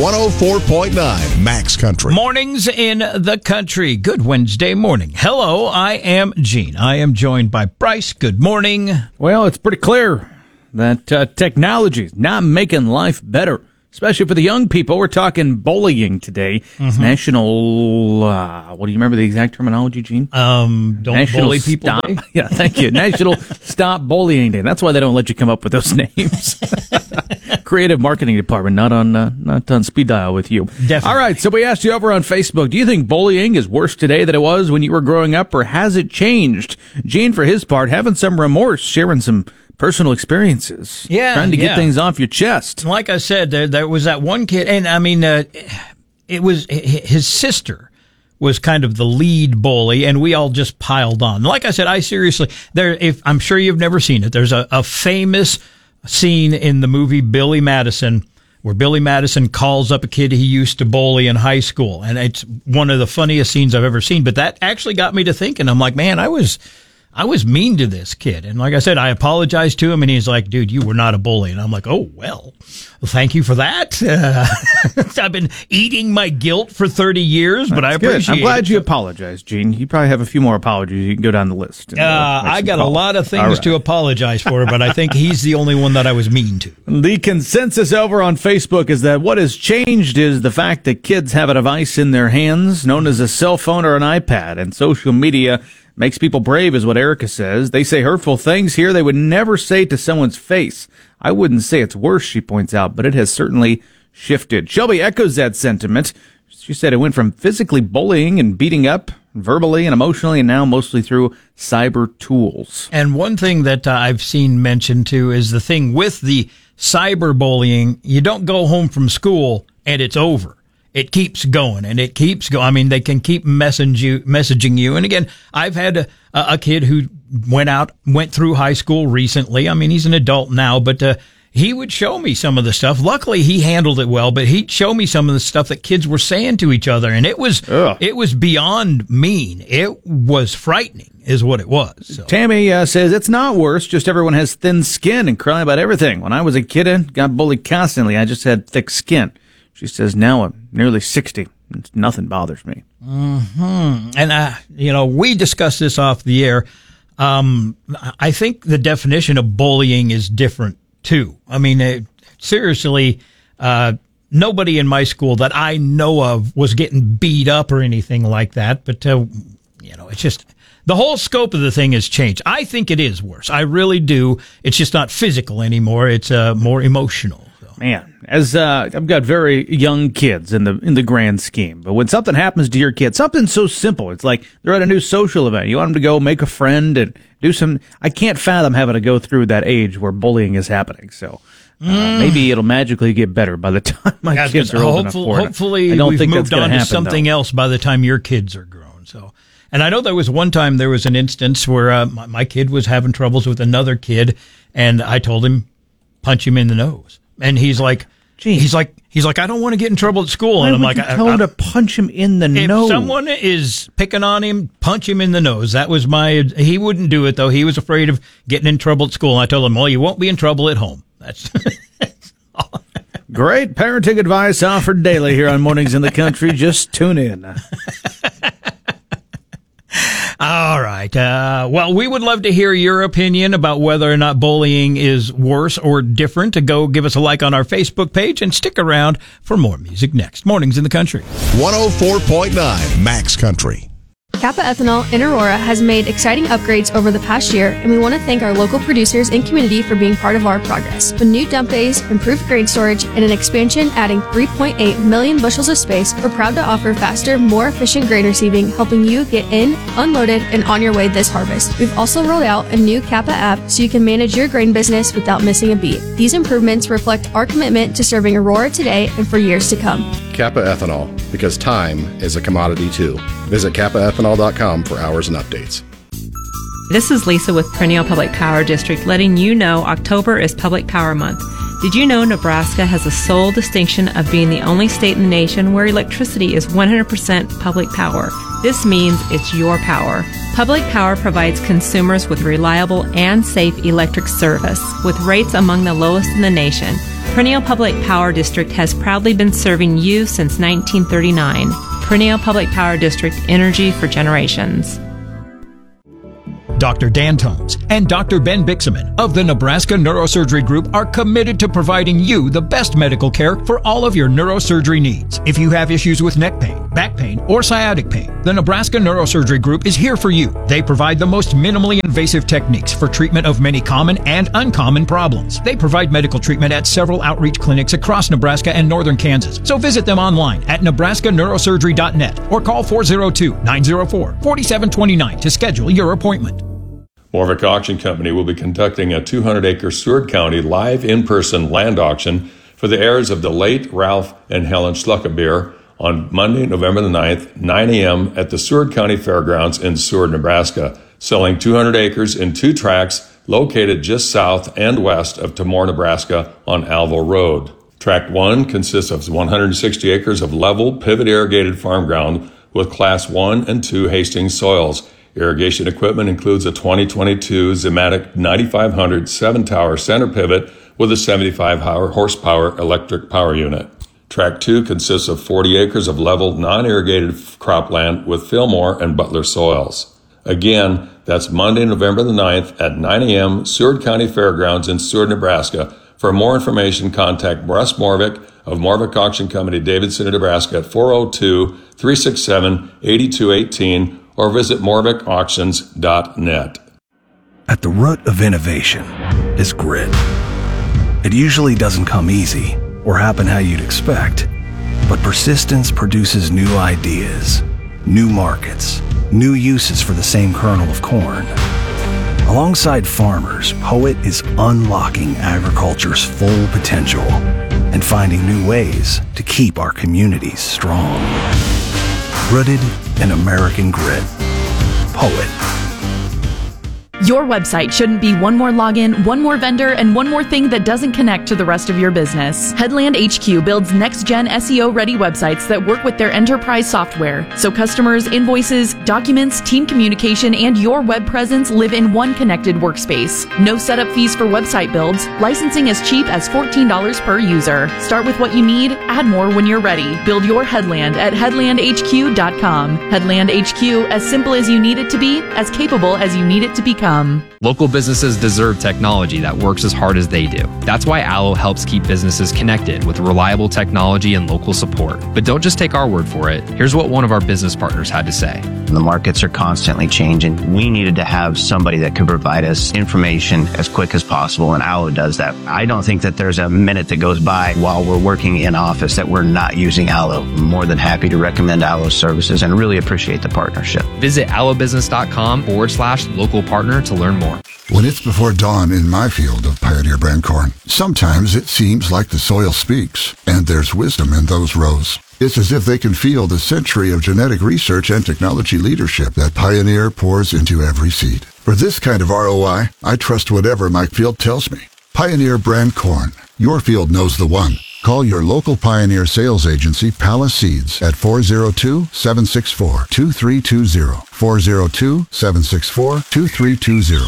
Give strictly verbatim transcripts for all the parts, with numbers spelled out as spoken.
one oh four point nine Max Country. Mornings in the country. Good Wednesday morning. Hello, I am Gene. I am joined by Bryce. Good morning. Well, it's pretty clear that uh, technology is not making life better, especially for the young people. We're talking bullying today. Mm-hmm. It's National, uh, what do you remember the exact terminology, Gene? Um, don't National bully people Stop, day? Yeah, thank you. National Stop Bullying Day. That's why they don't let you come up with those names. Creative marketing department, not on uh, not on speed dial with you. Definitely. All right, so we asked you over on Facebook, do you think bullying is worse today than it was when you were growing up, or has it changed? Gene, for his part, having some remorse, sharing some personal experiences. Yeah, Trying to yeah. get things off your chest. Like I said, there, there was that one kid, and I mean, uh, it was his sister was kind of the lead bully, and we all just piled on. Like I said, I seriously, there. If I'm sure you've never seen it, there's a, a famous scene in the movie Billy Madison where Billy Madison calls up a kid he used to bully in high school, and it's one of the funniest scenes I've ever seen. But that actually got me to thinking. I'm like, man, I was. I was mean to this kid. And like I said, I apologized to him, and he's like, dude, you were not a bully. And I'm like, oh, well, thank you for that. Uh, I've been eating my guilt for thirty years, but That's I good. appreciate it. I'm glad you apologized, Gene. You probably have a few more apologies. You can go down the list. And, Uh, uh, make I some got calls. a lot of things All right. to apologize for, but I think he's the only one that I was mean to. The consensus over on Facebook is that what has changed is the fact that kids have a device in their hands known as a cell phone or an iPad, and social media makes people brave, is what Erica says. They say hurtful things here they would never say to someone's face. I wouldn't say it's worse, she points out, but it has certainly shifted. Shelby echoes that sentiment. She said it went from physically bullying and beating up, verbally and emotionally, and now mostly through cyber tools. And one thing that uh, I've seen mentioned too is the thing with the cyberbullying. You don't go home from school and it's over. It keeps going and it keeps going. I mean, they can keep messaging you, messaging you. And again, I've had a, a kid who went out, went through high school recently. I mean, he's an adult now, but uh, he would show me some of the stuff. Luckily, he handled it well, but he'd show me some of the stuff that kids were saying to each other. And it was, Ugh. it was beyond mean. It was frightening is what it was. So. Tammy uh, says it's not worse, just everyone has thin skin and cry about everything. When I was a kid and got bullied constantly, I just had thick skin. She says, now I'm nearly sixty. Nothing bothers me. Mm-hmm. And, uh, you know, we discussed this off the air. Um, I think the definition of bullying is different, too. I mean, it, seriously, uh, nobody in my school that I know of was getting beat up or anything like that. But, uh, you know, it's just the whole scope of the thing has changed. I think it is worse. I really do. It's just not physical anymore. It's uh, more emotional. Man, as uh, I've got very young kids in the in the grand scheme, but when something happens to your kid, something so simple, it's like they're at a new social event. You want them to go make a friend and do some. I can't fathom having to go through that age where bullying is happening. So uh, mm. maybe it'll magically get better by the time my yeah, kids are old enough for it. Hopefully, I don't we've think moved that's on to happen, something though. else by the time your kids are grown. So, and I know there was one time there was an instance where uh, my, my kid was having troubles with another kid, and I told him punch him in the nose, and he's like. Jeez. He's like, he's like, I don't want to get in trouble at school. Why and I'm would like, you I, tell I, him to punch him in the if nose. If someone is picking on him, punch him in the nose. That was my, he wouldn't do it though. He was afraid of getting in trouble at school. And I told him, well, you won't be in trouble at home. That's, that's all. Great parenting advice offered daily here on Mornings in the Country. Just tune in. All right. Uh, well, we would love to hear your opinion about whether or not bullying is worse or different. To go give us a like on our Facebook page and stick around for more music next. Mornings in the Country. one oh four point nine Max Country. Kappa Ethanol in Aurora has made exciting upgrades over the past year, and we want to thank our local producers and community for being part of our progress. With new dump bays, improved grain storage, and an expansion adding three point eight million bushels of space, we're proud to offer faster, more efficient grain receiving, helping you get in, unloaded, and on your way this harvest. We've also rolled out a new Kappa app so you can manage your grain business without missing a beat. These improvements reflect our commitment to serving Aurora today and for years to come. Kappa Ethanol, because time is a commodity too. Visit kappa ethanol dot com for hours and updates. This is Lisa with Perennial Public Power District letting you know October is Public Power Month. Did you know Nebraska has the sole distinction of being the only state in the nation where electricity is one hundred percent public power? This means it's your power. Public Power provides consumers with reliable and safe electric service with rates among the lowest in the nation. Perennial Public Power District has proudly been serving you since nineteen thirty-nine. Perennial Public Power District, energy for generations. Doctor Dan Tomes and Doctor Ben Bixaman of the Nebraska Neurosurgery Group are committed to providing you the best medical care for all of your neurosurgery needs. If you have issues with neck pain, back pain, or sciatic pain, the Nebraska Neurosurgery Group is here for you. They provide the most minimally invasive techniques for treatment of many common and uncommon problems. They provide medical treatment at several outreach clinics across Nebraska and northern Kansas. So visit them online at nebraska neurosurgery dot net or call four oh two, nine oh four, four seven two nine to schedule your appointment. Morvick Auction Company will be conducting a two hundred acre Seward County live in-person land auction for the heirs of the late Ralph and Helen Schluckabeer on Monday, November the ninth, nine a.m. at the Seward County Fairgrounds in Seward, Nebraska, selling two hundred acres in two tracts located just south and west of Tamor, Nebraska on Alville Road. Tract one consists of one hundred sixty acres of level, pivot irrigated farm ground with Class one and two Hastings soils. Irrigation equipment includes a twenty twenty-two Zimatic ninety-five hundred seven-tower center pivot with a seventy-five horsepower electric power unit. Tract two consists of forty acres of level, non-irrigated cropland with Fillmore and Butler soils. Again, that's Monday, November the ninth at nine a.m. Seward County Fairgrounds in Seward, Nebraska. For more information, contact Russ Morvick of Morvick Auction Company, Davidson, Nebraska at four oh two, three six seven, eight two one eight or visit morvick auctions dot net. At the root of innovation is grit. It usually doesn't come easy or happen how you'd expect, but persistence produces new ideas, new markets, new uses for the same kernel of corn. Alongside farmers, Poet is unlocking agriculture's full potential and finding new ways to keep our communities strong. Rooted in American grit. Poet. Your website shouldn't be one more login, one more vendor, and one more thing that doesn't connect to the rest of your business. Headland H Q builds next-gen S E O-ready websites that work with their enterprise software, so customers, invoices, documents, team communication, and your web presence live in one connected workspace. No setup fees for website builds, licensing as cheap as fourteen dollars per user. Start with what you need, add more when you're ready. Build your Headland at headland h q dot com. Headland H Q, as simple as you need it to be, as capable as you need it to become. Local businesses deserve technology that works as hard as they do. That's why Allo helps keep businesses connected with reliable technology and local support. But don't just take our word for it. Here's what one of our business partners had to say. The markets are constantly changing. We needed to have somebody that could provide us information as quick as possible, and Allo does that. I don't think that there's a minute that goes by while we're working in office that we're not using Allo. I'm more than happy to recommend Allo's services and really appreciate the partnership. Visit allobusiness.com forward slash local partner to learn more. When it's before dawn in my field of Pioneer brand corn, sometimes it seems like the soil speaks, and there's wisdom in those rows. It's as if they can feel the century of genetic research and technology leadership that Pioneer pours into every seed. For this kind of R O I, I trust whatever my field tells me. Pioneer brand corn. Your field knows the one. Call your local Pioneer sales agency, Palace Seeds, at four oh two, seven six four, two three two zero. four oh two, seven six four, two three two zero.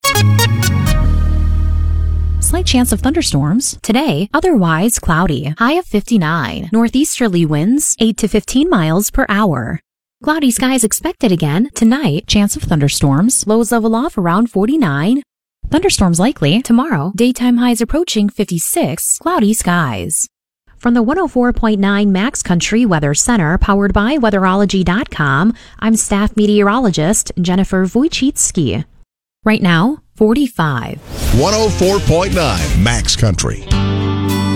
Slight chance of thunderstorms. Today, otherwise cloudy. High of fifty-nine. Northeasterly winds, eight to fifteen miles per hour. Cloudy skies expected again. Tonight, chance of thunderstorms. Lows level off around forty-nine. Thunderstorms likely. Tomorrow, daytime highs approaching fifty-six. Cloudy skies. From the one oh four point nine Max Country Weather Center, powered by weatherology dot com, I'm staff meteorologist Jennifer Wojcicki. Right now, forty-five. one oh four point nine Max Country.